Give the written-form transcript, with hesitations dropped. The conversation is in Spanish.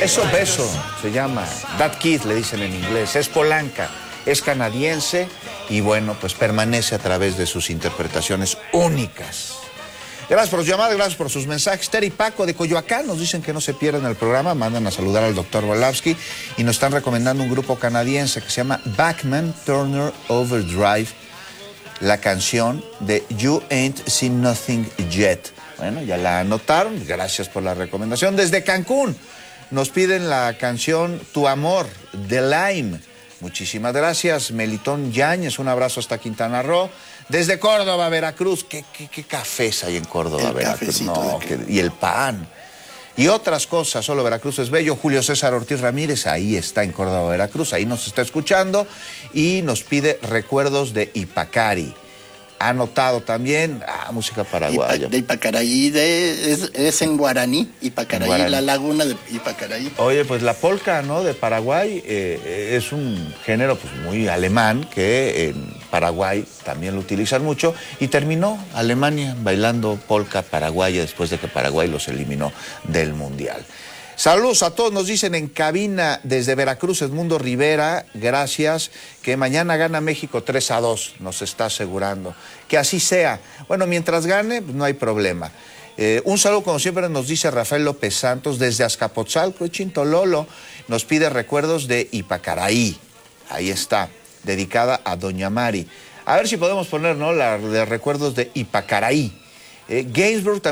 Eso Beso se llama. That Kid le dicen en inglés. Es polanca, es canadiense y bueno, pues permanece a través de sus interpretaciones únicas. Gracias por sus llamadas, gracias por sus mensajes. Ter y Paco de Coyoacán nos dicen que no se pierdan el programa, mandan a saludar al doctor Volavsky y nos están recomendando un grupo canadiense que se llama Bachman Turner Overdrive, la canción de You Ain't Seen Nothing Yet. Bueno, ya la anotaron, gracias por la recomendación. Desde Cancún nos piden la canción Tu Amor, de Lime. Muchísimas gracias, Melitón Yáñez, un abrazo hasta Quintana Roo. Desde Córdoba, Veracruz, ¿qué cafés hay en Córdoba, Veracruz? No, y el pan. Y otras cosas, solo Veracruz es bello. Julio César Ortiz Ramírez, ahí está en Córdoba, Veracruz, ahí nos está escuchando y nos pide recuerdos de Ipacari. Ha anotado también música paraguaya. De Ipacaraí, es en guaraní, Ipacaraí, la laguna de Ipacaraí. Oye, pues la polca, ¿no?, de Paraguay es un género pues muy alemán que en Paraguay también lo utilizan mucho y terminó Alemania bailando polca paraguaya después de que Paraguay los eliminó del Mundial. Saludos a todos, nos dicen en cabina desde Veracruz, Edmundo Rivera, gracias, que mañana gana México 3-2, nos está asegurando. Que así sea. Bueno, mientras gane, pues no hay problema. Un saludo, como siempre, nos dice Rafael López Santos desde Azcapotzalco, Chintololo, nos pide recuerdos de Ipacaraí. Ahí está, dedicada a Doña Mari. A ver si podemos poner, ¿no?, la de recuerdos de Ipacaraí. Gainsbourg también.